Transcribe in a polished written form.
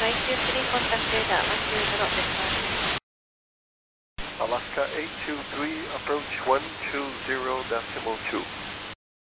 923, contact data 120.5. Alaska 823, approach 120.2.